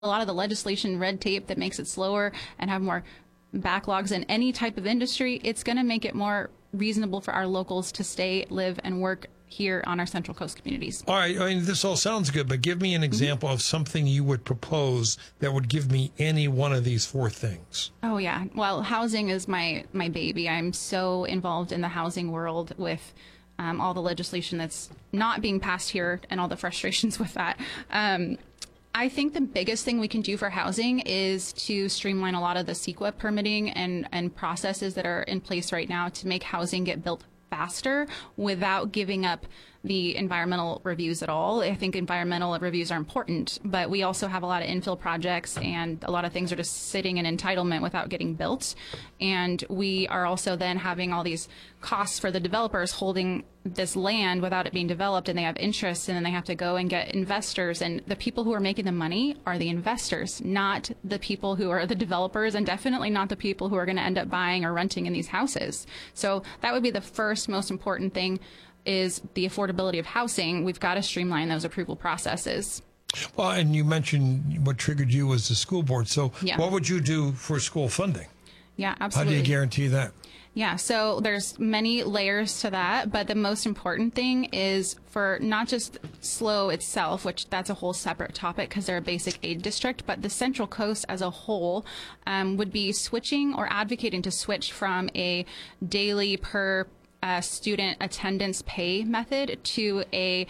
a lot of the legislation red tape that makes it slower and have more backlogs in any type of industry, it's going to make it more reasonable for our locals to stay, live, and work here on our Central Coast communities. All right. I mean, this all sounds good, but give me an example of something you would propose that would give me any one of these four things. Oh, yeah. Well, housing is my baby. I'm so involved in the housing world with all the legislation that's not being passed here and all the frustrations with that. I think the biggest thing we can do for housing is to streamline a lot of the CEQA permitting and processes that are in place right now to make housing get built faster without giving up the environmental reviews at all. I think environmental reviews are important, but we also have a lot of infill projects and a lot of things are just sitting in entitlement without getting built. And we are also then having all these costs for the developers holding this land without it being developed, and they have interest, and then they have to go and get investors. And the people who are making the money are the investors, not the people who are the developers, and definitely not the people who are going to end up buying or renting in these houses. So that would be the first most important thing, is the affordability of housing. We've got to streamline those approval processes. Well, and you mentioned what triggered you was the school board. So what would you do for school funding? Yeah, absolutely. How do you guarantee that? Yeah, so there's many layers to that, but the most important thing is for not just SLO itself, which that's a whole separate topic because they're a basic aid district, but the Central Coast as a whole would be switching or advocating to switch from a daily per student attendance pay method to a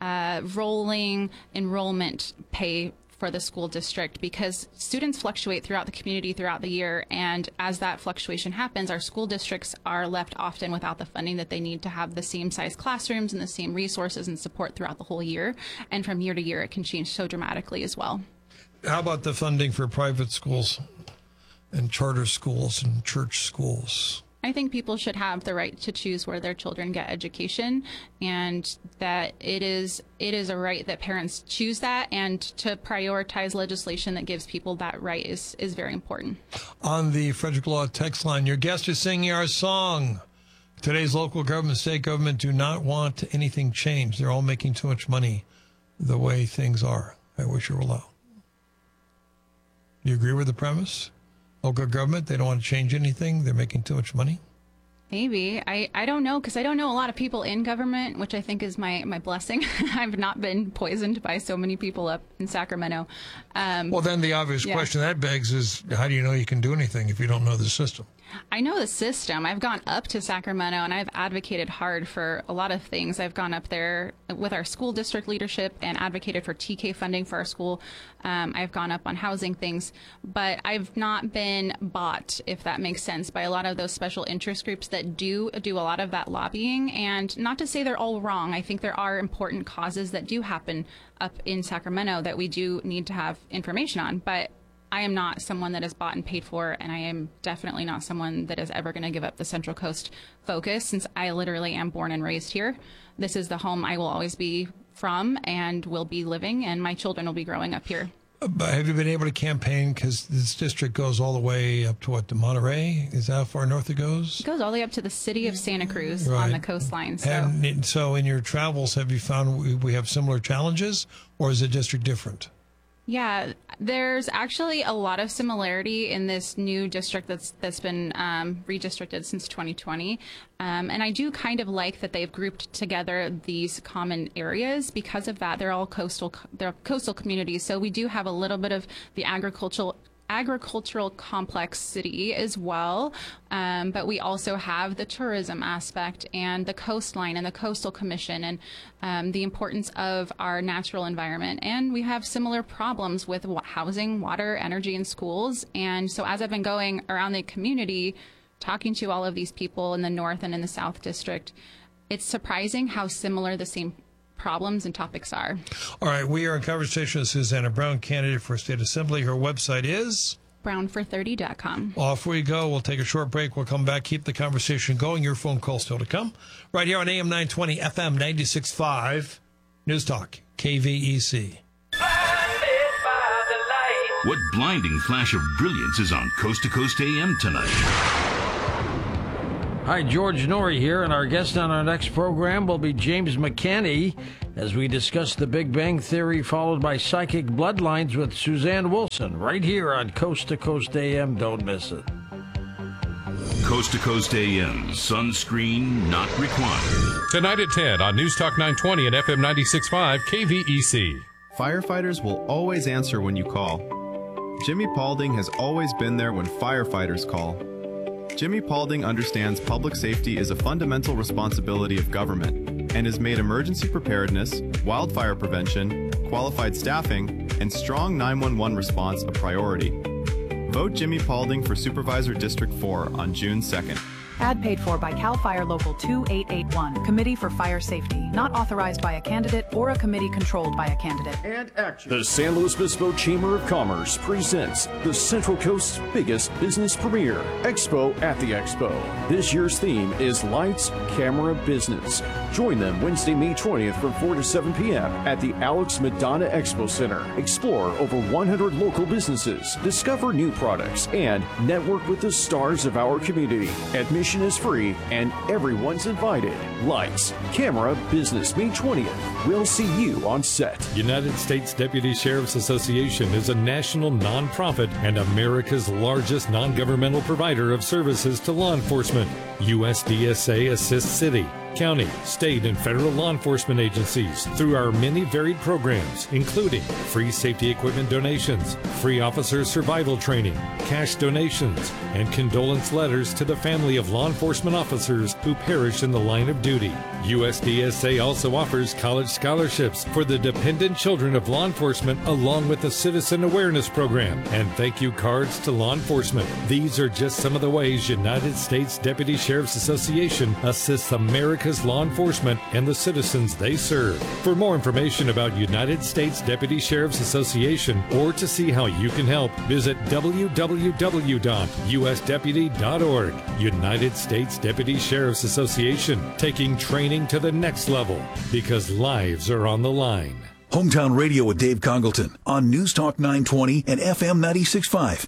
rolling enrollment pay for the school district, because students fluctuate throughout the community throughout the year, and as that fluctuation happens, our school districts are left often without the funding that they need to have the same size classrooms and the same resources and support throughout the whole year, and from year to year it can change so dramatically as well. How about the funding for private schools and charter schools and church schools? I think people should have the right to choose where their children get education, and that it is a right that parents choose that, and to prioritize legislation that gives people that right is very important. On the Frederick Law text line, your guest is singing our song. Today's local government, state government do not want anything changed. They're all making too much money the way things are. I wish it were allowed. Do you agree with the premise? Local government, they don't want to change anything. They're making too much money. Maybe. I don't know, because I don't know a lot of people in government, which I think is my blessing. I've not been poisoned by so many people up in Sacramento. Well, then the obvious question that begs is, how do you know you can do anything if you don't know the system? I know the system. I've gone up to Sacramento and I've advocated hard for a lot of things. I've gone up there with our school district leadership and advocated for TK funding for our school. I've gone up on housing things, but I've not been bought, if that makes sense, by a lot of those special interest groups that do a lot of that lobbying. And not to say they're all wrong. I think there are important causes that do happen up in Sacramento that we do need to have information on, but I am not someone that is bought and paid for, and I am definitely not someone that is ever going to give up the Central Coast focus, since I literally am born and raised here. This is the home I will always be from and will be living, and my children will be growing up here. But have you been able to campaign? Because this district goes all the way up to to Monterey? Is that how far north it goes? It goes all the way up to the city of Santa Cruz on the coastline. So. And so in your travels, have you found we have similar challenges, or is the district different? Yeah, there's actually a lot of similarity in this new district that's been redistricted since 2020. And I do kind of like that they've grouped together these common areas. Because of that, they're coastal communities. So we do have a little bit of the agricultural complexity as well, but we also have the tourism aspect and the coastline and the coastal commission and the importance of our natural environment. And we have similar problems with housing, water, energy, and schools. And so as I've been going around the community, talking to all of these people in the North and in the South District, it's surprising how similar the same problems and topics are. All right, we are in conversation with Susanna Brown, candidate for State Assembly. Her website is brownfor30.com. Off we go. We'll take a short break. We'll come back, keep the conversation going. Your phone call still to come. Right here on AM 920, FM 96.5, News Talk, KVEC. What blinding flash of brilliance is on Coast to Coast AM tonight? Hi, George Norrie here, and our guest on our next program will be James McCanney. as we discuss The Big Bang Theory, followed by Psychic Bloodlines with Suzanne Wilson, right here on Coast to Coast AM. Don't miss it. Coast to Coast AM, sunscreen not required. Tonight at 10 on News Talk 920 and FM 96.5 KVEC. Firefighters will always answer when you call. Jimmy Paulding has always been there when firefighters call. Jimmy Paulding understands public safety is a fundamental responsibility of government and has made emergency preparedness, wildfire prevention, qualified staffing, and strong 911 response a priority. Vote Jimmy Paulding for Supervisor District 4 on June 2nd. Ad paid for by CAL FIRE Local 2881, Committee for Fire Safety, not authorized by a candidate or a committee controlled by a candidate. And action. The San Luis Obispo Chamber of Commerce presents the Central Coast's biggest business premiere, Expo at the Expo. This year's theme is Lights, Camera, Business. Join them Wednesday, May 20th from 4 to 7 p.m. at the Alex Madonna Expo Center. Explore over 100 local businesses, discover new products, and network with the stars of our community. Admission is free and everyone's invited. Lights, Camera, Business, May 20th. We'll see you on set. United States Deputy Sheriff's Association is a national nonprofit and America's largest non-governmental provider of services to law enforcement. USDSA assists city, county, state, and federal law enforcement agencies through our many varied programs, including free safety equipment donations, free officer survival training, cash donations, and condolence letters to the family of law enforcement officers who perish in the line of duty. USDSA also offers college scholarships for the dependent children of law enforcement, along with a citizen awareness program and thank you cards to law enforcement. These are just some of the ways United States Deputy Sheriff's Association assists America's law enforcement and the citizens they serve. For more information about United States Deputy Sheriff's Association or to see how you can help, visit www.usdeputy.org. United States Deputy Sheriff's Association, taking training to the next level because lives are on the line. Hometown Radio with Dave Congleton on News Talk 920 and FM 96.5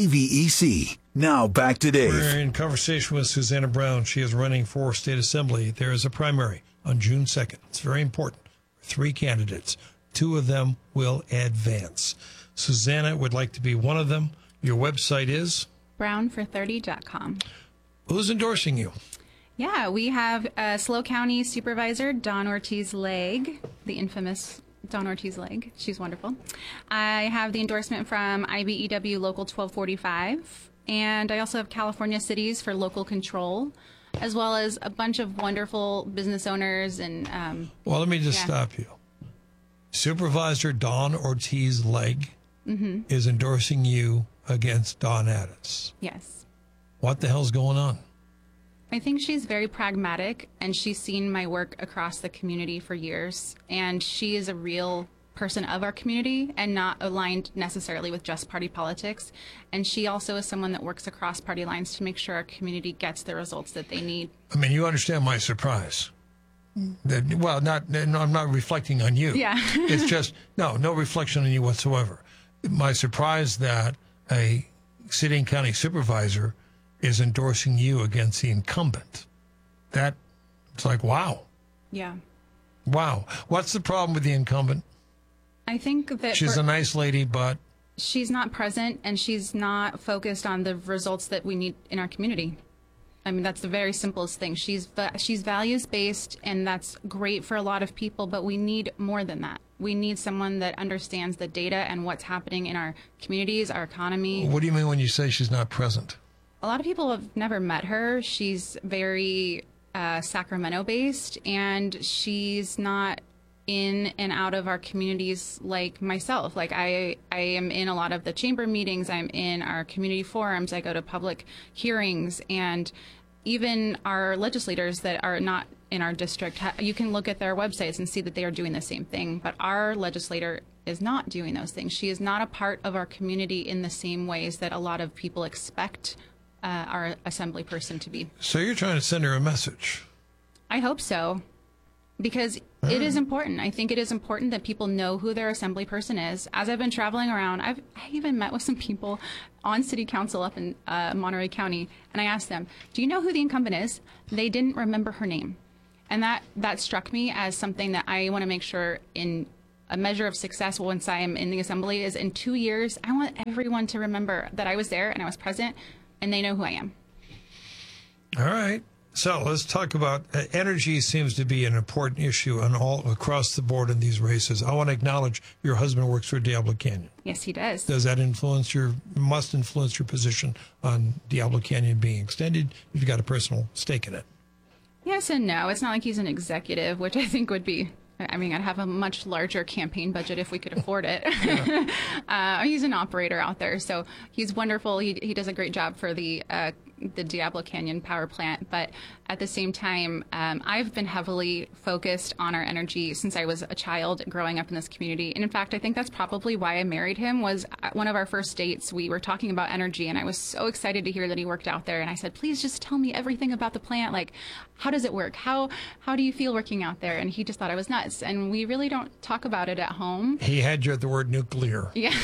KVEC. Now back to Dave. We're in conversation with Susanna Brown. She is running for State Assembly. There is a primary on June 2nd. It's very important. 3 candidates. 2 of them will advance. Susanna would like to be one of them. Your website is? brownfor30.com. Who's endorsing you? Yeah, we have SLO County Supervisor Dawn Ortiz-Legg, the infamous Dawn Ortiz-Legg. She's wonderful. I have the endorsement from IBEW Local 1245, and I also have California Cities for local control, as well as a bunch of wonderful business owners. And well, let me just stop you. Supervisor Dawn Ortiz-Legg is endorsing you against Dawn Addis. Yes. What the hell's going on? I think she's very pragmatic, and she's seen my work across the community for years, and she is a real person of our community and not aligned necessarily with just party politics. And she also is someone that works across party lines to make sure our community gets the results that they need. I mean, you understand my surprise. Well, I'm not reflecting on you. Yeah. It's just, no reflection on you whatsoever. My surprise that a city and county supervisor is endorsing you against the incumbent. That, it's like, wow. Yeah. Wow. What's the problem with the incumbent? I think that she's a nice lady, but she's not present and she's not focused on the results that we need in our community. I mean, that's the very simplest thing. She's values-based, and that's great for a lot of people, but we need more than that. We need someone that understands the data and what's happening in our communities, our economy. What do you mean when you say she's not present? A lot of people have never met her. She's very Sacramento-based, and she's not in and out of our communities like myself. Like I am in a lot of the chamber meetings, I'm in our community forums, I go to public hearings, and even our legislators that are not in our district, you can look at their websites and see that they are doing the same thing. But our legislator is not doing those things. She is not a part of our community in the same ways that a lot of people expect our assembly person to be. So you're trying to send her a message? I hope so. Because it is important. I think it is important that people know who their assembly person is. As I've been traveling around, I even met with some people on city council up in Monterey County, and I asked them, do you know who the incumbent is? They didn't remember her name. And that struck me as something that I want to make sure in a measure of success once I am in the assembly is in 2 years, I want everyone to remember that I was there and I was present and they know who I am. All right. So let's talk about energy. Seems to be an important issue on all across the board in these races. I want to acknowledge your husband works for Diablo Canyon. Yes, he does. Does that must influence your position on Diablo Canyon being extended? You've got a personal stake in it. Yes and no. It's not like he's an executive, which I think would be, I mean, I'd have a much larger campaign budget if we could afford it. He's an operator out there, so he's wonderful. He does a great job for the Diablo Canyon power plant, but at the same time, I've been heavily focused on our energy since I was a child growing up in this community. And in fact, I think that's probably why I married him. Was one of our first dates, we were talking about energy, and I was so excited to hear that he worked out there. And I said, please just tell me everything about the plant. Like, how does it work? How do you feel working out there? And he just thought I was nuts. And we really don't talk about it at home. He had you at the word nuclear. Yeah.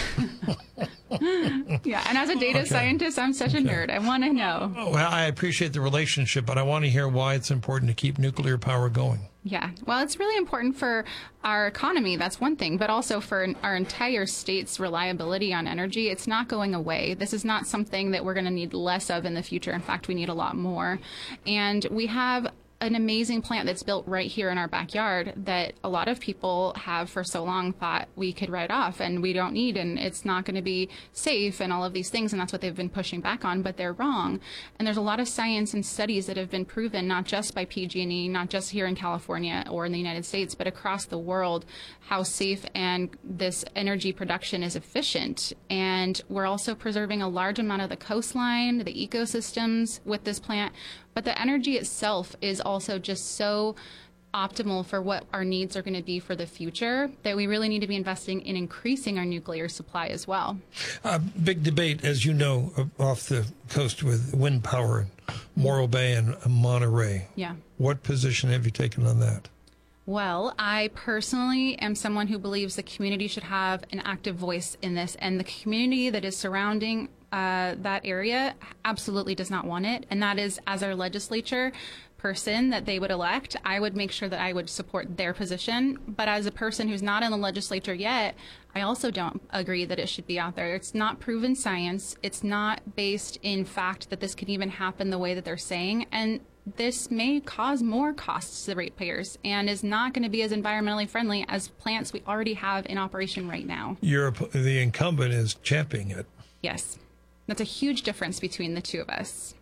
Yeah. And as a data scientist, I'm such a nerd. I want to know. Well, I appreciate the relationship, but I want to hear why it's important to keep nuclear power going. Yeah. Well, it's really important for our economy. That's one thing, but also for our entire state's reliability on energy. It's not going away. This is not something that we're going to need less of in the future. In fact, we need a lot more. And we have an amazing plant that's built right here in our backyard that a lot of people have for so long thought we could write off and we don't need, and it's not going to be safe and all of these things, and that's what they've been pushing back on, but they're wrong. And there's a lot of science and studies that have been proven, not just by PG&E, not just here in California or in the United States, but across the world, how safe and this energy production is efficient. And we're also preserving a large amount of the coastline, the ecosystems with this plant. But the energy itself is also just so optimal for what our needs are going to be for the future that we really need to be investing in increasing our nuclear supply as well. Big debate, as you know, off the coast with wind power in Morro Bay and Monterey. Yeah. What position have you taken on that? Well, I personally am someone who believes the community should have an active voice in this, and the community that is surrounding that area absolutely does not want it. And that is, as our legislature person that they would elect, I would make sure that I would support their position. But as a person who's not in the legislature yet, I also don't agree that it should be out there. It's not proven science. It's not based in fact that this could even happen the way that they're saying. And this may cause more costs to the ratepayers and is not going to be as environmentally friendly as plants we already have in operation right now. The incumbent is championing it. Yes. That's a huge difference between the two of us.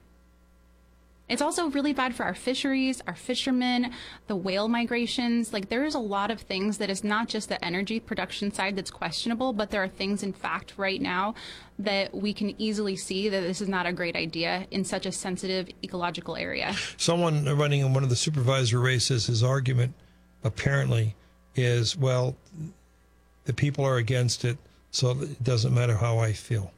It's also really bad for our fisheries, our fishermen, the whale migrations. Like, there is a lot of things that is not just the energy production side that's questionable, but there are things, in fact, right now that we can easily see that this is not a great idea in such a sensitive ecological area. Someone running in one of the supervisor races, his argument apparently is, well, the people are against it, so it doesn't matter how I feel.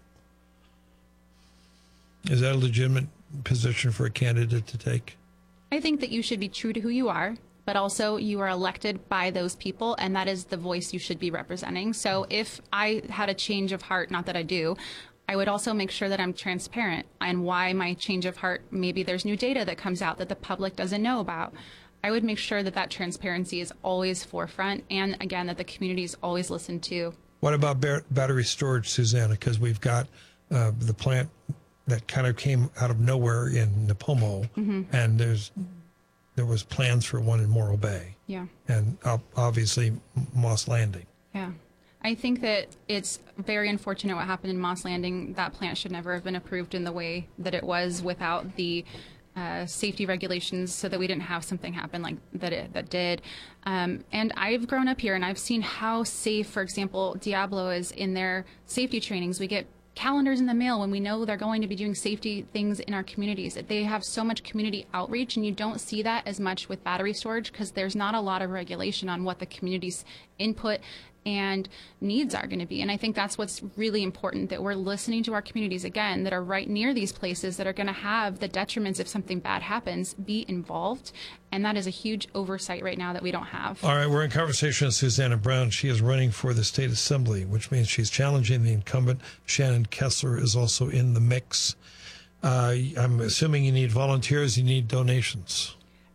Is that a legitimate position for a candidate to take? I think that you should be true to who you are, but also you are elected by those people, and that is the voice you should be representing. So if I had a change of heart, not that I do, I would also make sure that I'm transparent on why my change of heart, maybe there's new data that comes out that the public doesn't know about. I would make sure that that transparency is always forefront, and again, that the community is always listened to. What about battery storage, Susanna? Because we've got the plant that kind of came out of nowhere in Nipomo, and there was plans for one in Morro Bay. Yeah. And obviously Moss Landing. Yeah. I think that it's very unfortunate what happened in Moss Landing. That plant should never have been approved in the way that it was without the safety regulations, so that we didn't have something happen like that did. And I've grown up here, and I've seen how safe, for example, Diablo is in their safety trainings. We get calendars in the mail when we know they're going to be doing safety things in our communities. They have so much community outreach, and you don't see that as much with battery storage because there's not a lot of regulation on what the community's input and needs are going to be. And I think that's what's really important, that we're listening to our communities, again, that are right near these places that are going to have the detriments if something bad happens, be involved. And that is a huge oversight right now that we don't have. All right, we're in conversation with Susanna Brown. She is running for the state assembly, which means she's challenging the incumbent. Shannon Kessler is also in the mix. I'm assuming you need volunteers, you need donations.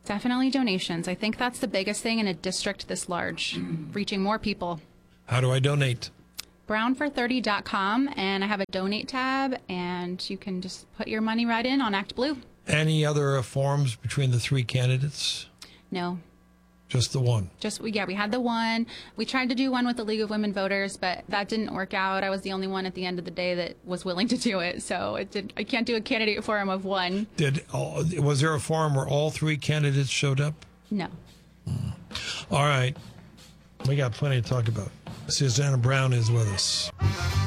Definitely donations. I think that's the biggest thing in a district this large, reaching more people. How do I donate? brownfor30.com, and I have a donate tab, and you can just put your money right in on ActBlue. Any other forums between the three candidates? No. Just the one? We had the one. We tried to do one with the League of Women Voters, but that didn't work out. I was the only one at the end of the day that was willing to do it, so I can't do a candidate forum of one. Was there a forum where all three candidates showed up? No. All right. We got plenty to talk about. Susanna Brown is with us.